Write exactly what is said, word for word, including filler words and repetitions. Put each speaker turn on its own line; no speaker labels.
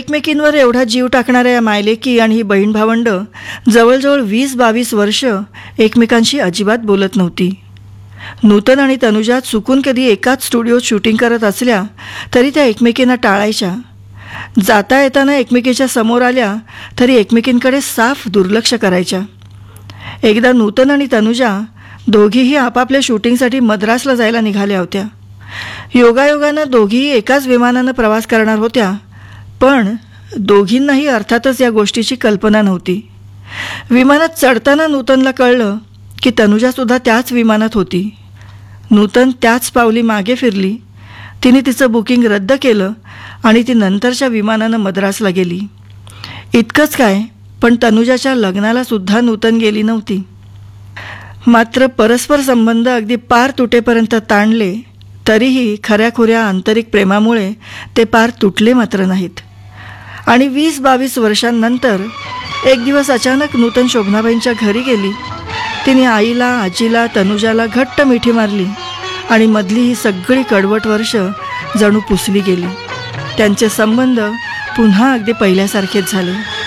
एकमेकींवर एवढा जीव टाकणाऱ्या या मायलेकी आणि ही बहीण भावंड जवळजवळ वीस बावीस वर्ष एकमेकांशी अजिबात बोलत नव्हती. नूतन आणि तनुजा चुकून कधी एकाच स्टुडिओत शूटिंग करत असल्या तरी त्या एकमेकींना टाळायच्या. जाता येताना एकमेकीच्या समोर आल्या तरी एकमेकींकडे साफ दुर्लक्ष करायच्या. एकदा नूतन आणि तनुजा दोघीही आपापल्या शूटिंगसाठी मद्रासला जायला निघाल्या होत्या. योगायोगानं दोघीही एकाच विमानानं प्रवास करणार होत्या, पण दोघींनाही अर्थातच या गोष्टीची कल्पना नव्हती. विमानात चढताना नूतनला कळलं की तनुजासुद्धा त्याच विमानात होती. नूतन त्याच पावली मागे फिरली. तिने तिचं बुकिंग रद्द केलं आणि ती नंतरच्या विमानानं मद्रासला गेली. इतकंच काय, पण तनुजाच्या लग्नालासुद्धा नूतन गेली नव्हती. मात्र परस्पर संबंध अगदी पार तुटेपर्यंत ताणले तरीही खऱ्याखुऱ्या आंतरिक प्रेमामुळे ते पार तुटले मात्र नाहीत. आणि वीस बावीस वर्षांनंतर एक दिवस अचानक नूतन शोभनाबाईंच्या घरी गेली. तिने आईला, आजीला, तनुजाला घट्ट मिठी मारली आणि मधली ही सगळी कडवट वर्ष जणू पुसली गेली. त्यांचे संबंध पुन्हा अगदी पहिल्यासारखेच झाले.